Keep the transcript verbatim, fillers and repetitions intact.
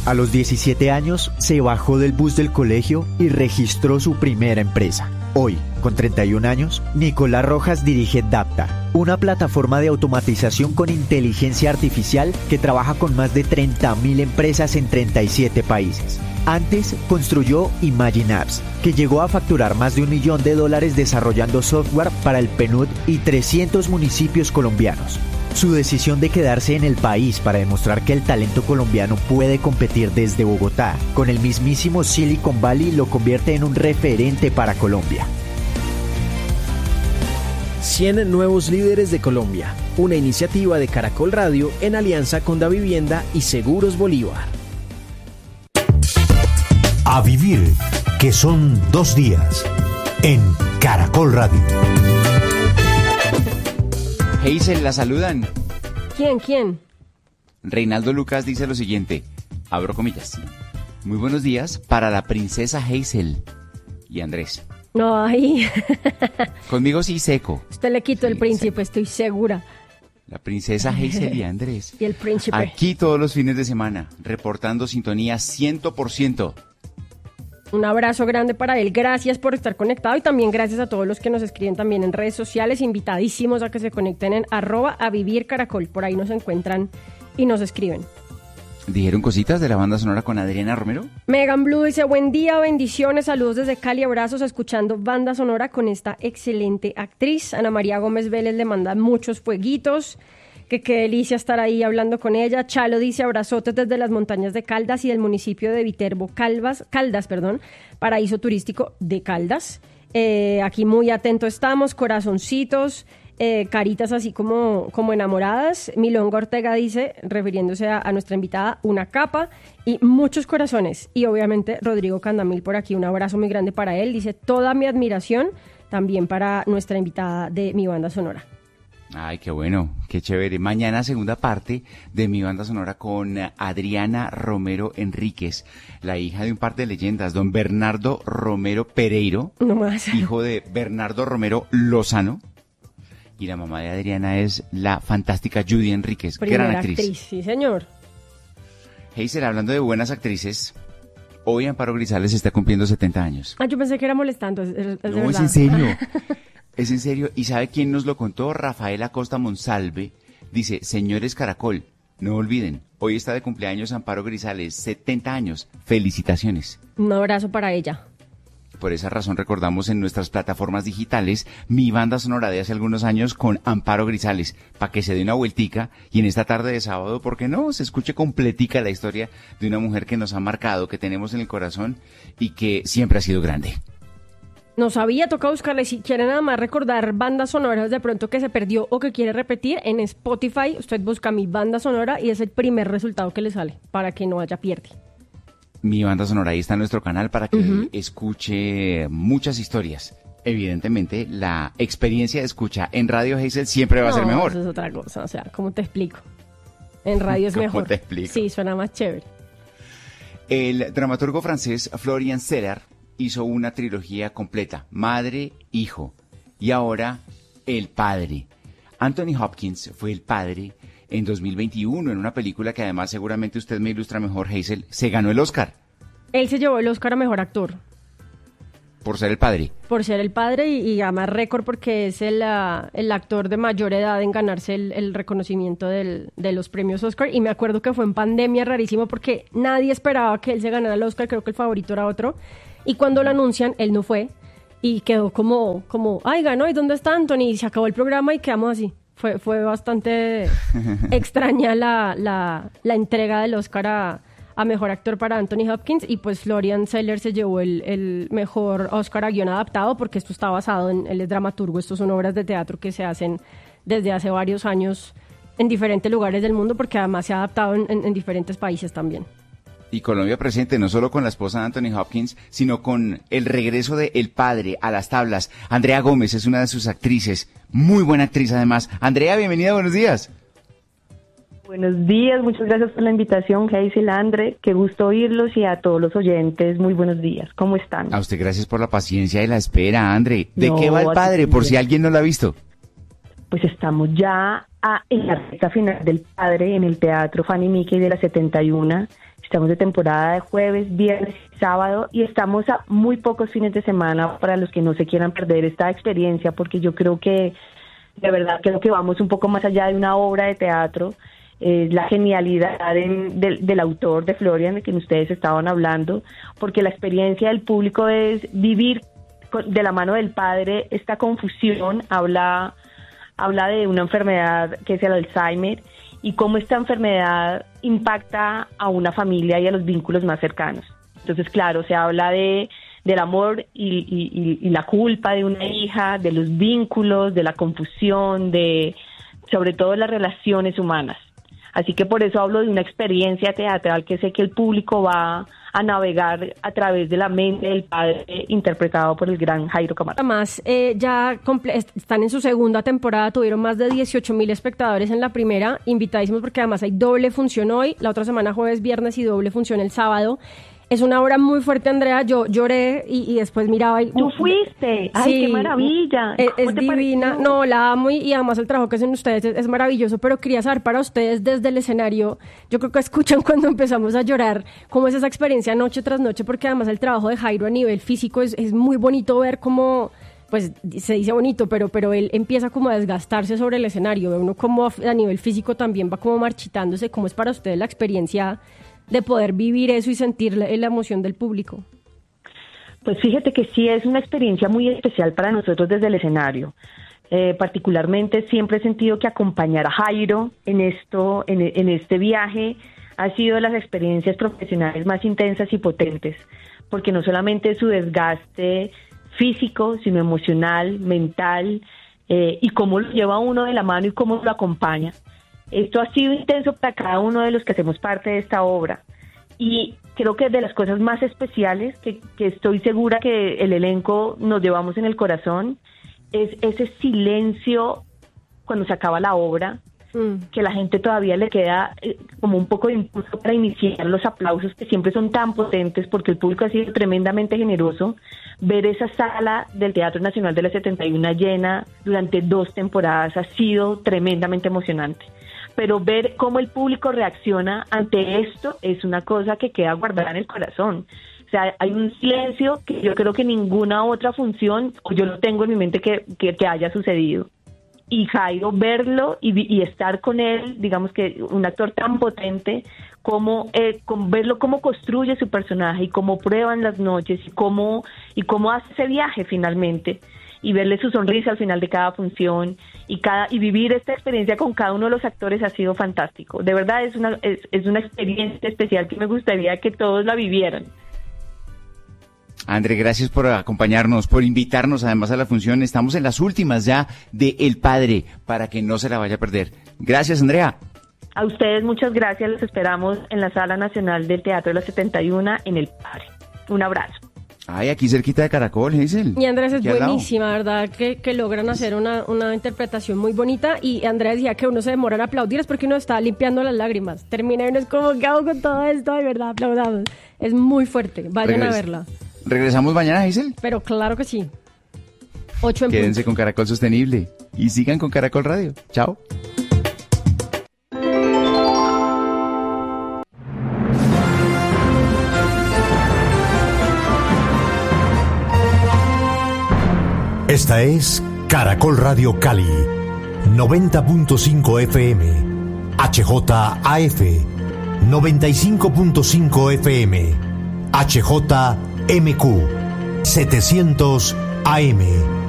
A los diecisiete años, se bajó del bus del colegio y registró su primera empresa. Hoy, con treinta y un años, Nicolás Rojas dirige Dapta, una plataforma de automatización con inteligencia artificial que trabaja con más de treinta mil empresas en treinta y siete países. Antes, construyó Imagine Apps, que llegó a facturar más de un millón de dólares desarrollando software para el P N U D y trescientos municipios colombianos. Su decisión de quedarse en el país para demostrar que el talento colombiano puede competir desde Bogotá con el mismísimo Silicon Valley lo convierte en un referente para Colombia. cien nuevos líderes de Colombia, una iniciativa de Caracol Radio en alianza con Davivienda y Seguros Bolívar. A vivir, que son dos días, en Caracol Radio. Hazel, la saludan. ¿Quién, quién? Reinaldo Lucas dice lo siguiente, abro comillas. Muy buenos días para la princesa Hazel y Andrés. No, ahí. Conmigo sí seco. Usted le quitó sí, el príncipe, seco. Estoy segura. La princesa Hazel y Andrés. Y el príncipe. Aquí todos los fines de semana, reportando sintonía cien por ciento. Un abrazo grande para él, gracias por estar conectado y también gracias a todos los que nos escriben también en redes sociales, invitadísimos a que se conecten en arroba a vivir caracol, por ahí nos encuentran y nos escriben. ¿Dijeron cositas de la banda sonora con Adriana Romero? Megan Blue dice, buen día, bendiciones, saludos desde Cali, abrazos, escuchando banda sonora con esta excelente actriz. Ana María Gómez Vélez le manda muchos fueguitos. Que qué delicia estar ahí hablando con ella. Chalo dice abrazotes desde las montañas de Caldas y del municipio de Viterbo, Calvas, Caldas, perdón, paraíso turístico de Caldas. Eh, aquí muy atento estamos, corazoncitos, eh, caritas así como, como enamoradas. Milonga Ortega dice, refiriéndose a, a nuestra invitada, una capa y muchos corazones. Y obviamente Rodrigo Candamil por aquí, un abrazo muy grande para él. Dice, toda mi admiración también para nuestra invitada de mi banda sonora. Ay, qué bueno, qué chévere. Mañana segunda parte de mi banda sonora con Adriana Romero Enríquez, la hija de un par de leyendas, don Bernardo Romero Pereiro, no más. hijo de Bernardo Romero Lozano, y la mamá de Adriana es la fantástica Judy Enríquez, Primera gran actriz. actriz. Sí, señor. Hazel, hablando de buenas actrices, hoy Amparo Grisales está cumpliendo setenta años. Ah, yo pensé que era molestando, es, es, es No, es en serio. Es en serio, ¿y sabe quién nos lo contó? Rafael Acosta Monsalve, dice, señores Caracol, no olviden, hoy está de cumpleaños Amparo Grisales, setenta años, felicitaciones. Un abrazo para ella. Por esa razón recordamos en nuestras plataformas digitales mi banda sonora de hace algunos años con Amparo Grisales, para que se dé una vueltica y en esta tarde de sábado, ¿por qué no? Se escuche completica la historia de una mujer que nos ha marcado, que tenemos en el corazón y que siempre ha sido grande. No sabía, toca buscarle. Si quieren nada más recordar bandas sonoras de pronto que se perdió o que quiere repetir, en Spotify usted busca mi banda sonora y es el primer resultado que le sale, para que no haya pierde. Mi banda sonora, ahí está en nuestro canal para que uh-huh. escuche muchas historias. Evidentemente, la experiencia de escucha en Radio Hazel siempre va no, a ser mejor. Eso es otra cosa, o sea, ¿cómo te explico? En radio es ¿Cómo mejor. te explico? Sí, suena más chévere. El dramaturgo francés Florian Zeller hizo una trilogía completa, Madre, Hijo, y ahora El Padre. Anthony Hopkins fue el padre en dos mil veintiuno, en una película que además seguramente usted me ilustra mejor, Hazel, se ganó el Oscar. Él se llevó el Oscar a Mejor Actor. Por ser el padre. Por ser el padre y, y además récord porque es el, uh, el actor de mayor edad en ganarse el, el reconocimiento del, de los premios Oscar. Y me acuerdo que fue en pandemia, rarísimo, porque nadie esperaba que él se ganara el Oscar, creo que el favorito era otro. Y cuando lo anuncian, él no fue y quedó como, como ay, ganó, ¿y dónde está Anthony? Y se acabó el programa y quedamos así. Fue fue bastante extraña la, la, la entrega del Oscar a, a Mejor Actor para Anthony Hopkins y pues Florian Zeller se llevó el, el mejor Oscar a guión adaptado porque esto está basado en, él es dramaturgo, estos son obras de teatro que se hacen desde hace varios años en diferentes lugares del mundo porque además se ha adaptado en, en, en diferentes países también. Y Colombia presente, no solo con la esposa de Anthony Hopkins, sino con el regreso de El Padre a las tablas. Andrea Gómez es una de sus actrices, muy buena actriz además. Andrea, bienvenida, buenos días. Buenos días, muchas gracias por la invitación, Hazel, Andre, qué gusto oírlos y a todos los oyentes, muy buenos días, ¿cómo están? A usted gracias por la paciencia y la espera, Andre. ¿De no, qué va El Padre, por si alguien no lo ha visto? Pues estamos ya a, en la recta final del Padre en el Teatro Fanny Mickey de la setenta y uno. Estamos de temporada de jueves, viernes y sábado y estamos a muy pocos fines de semana para los que no se quieran perder esta experiencia, porque yo creo que, de verdad, creo que vamos un poco más allá de una obra de teatro. Eh, la genialidad en, del, del autor, de Florian, de quien ustedes estaban hablando, porque la experiencia del público es vivir con, de la mano del Padre esta confusión. Habla, habla de una enfermedad que es el Alzheimer y cómo esta enfermedad impacta a una familia y a los vínculos más cercanos. Entonces, claro, se habla de del amor y, y, y la culpa de una hija, de los vínculos, de la confusión, de sobre todo las relaciones humanas. Así que por eso hablo de una experiencia teatral que sé que el público va a navegar a través de la mente del Padre, interpretado por el gran Jairo Camargo. Además, eh, ya comple- están en su segunda temporada, tuvieron más de dieciocho mil espectadores en la primera, invitadísimos porque además hay doble función hoy, la otra semana jueves, viernes y doble función el sábado. Es una obra muy fuerte, Andrea. Yo lloré y, y después miraba y... ¡Tú fuiste! ¡Ay, sí, qué maravilla! Es, es divina. Pareció? No, la amo y, y además el trabajo que hacen ustedes es, es maravilloso, pero quería saber para ustedes desde el escenario, yo creo que escuchan cuando empezamos a llorar, cómo es esa experiencia noche tras noche, porque además el trabajo de Jairo a nivel físico es, es muy bonito ver cómo... pues se dice bonito, pero pero él empieza como a desgastarse sobre el escenario, ve uno como a, a nivel físico también va como marchitándose. ¿Cómo es para ustedes la experiencia de poder vivir eso y sentir la, la emoción del público? Pues fíjate que sí es una experiencia muy especial para nosotros desde el escenario. Eh, particularmente siempre he sentido que acompañar a Jairo en esto, en, en este viaje, ha sido de las experiencias profesionales más intensas y potentes, porque no solamente su desgaste físico, sino emocional, mental, eh, y cómo lo lleva uno de la mano y cómo lo acompaña. Esto ha sido intenso para cada uno de los que hacemos parte de esta obra, y creo que de las cosas más especiales que, que estoy segura que el elenco nos llevamos en el corazón es ese silencio cuando se acaba la obra, mm. que la gente todavía le queda eh, como un poco de impulso para iniciar los aplausos que siempre son tan potentes, porque el público ha sido tremendamente generoso. Ver esa sala del Teatro Nacional de la setenta y uno llena durante dos temporadas ha sido tremendamente emocionante. Pero ver cómo el público reacciona ante esto es una cosa que queda guardada en el corazón. O sea, hay un silencio que yo creo que ninguna otra función, o yo lo tengo en mi mente, que, que, que haya sucedido. Y Jairo, verlo y, y estar con él, digamos que un actor tan potente, como eh, con verlo cómo construye su personaje y cómo prueban las noches y cómo, y cómo hace ese viaje finalmente, y verle su sonrisa al final de cada función y cada y vivir esta experiencia con cada uno de los actores ha sido fantástico. De verdad es una es, es una experiencia especial que me gustaría que todos la vivieran. André, gracias por acompañarnos, por invitarnos además a la función. Estamos en las últimas ya de El Padre, para que no se la vaya a perder. Gracias, Andrea. A ustedes muchas gracias, los esperamos en la Sala Nacional del Teatro de la setenta y uno en El Padre. Un abrazo. Ay, aquí cerquita de Caracol, Hazel. Y Andrés es buenísima, ¿verdad? Que, que logran hacer una, una interpretación muy bonita. Y Andrés decía que uno se demora en aplaudir, es porque uno está limpiando las lágrimas. Termina y uno es como, ¿qué hago con todo esto? De verdad, aplaudamos. Es muy fuerte, vayan Regres- a verla. ¿Regresamos mañana, Hazel? Pero claro que sí. Ocho en Quédense punto. con Caracol Sostenible y sigan con Caracol Radio. Chao. Esta es Caracol Radio Cali, noventa punto cinco F M, H J A F, noventa y cinco punto cinco F M, H J M Q, setecientos A M.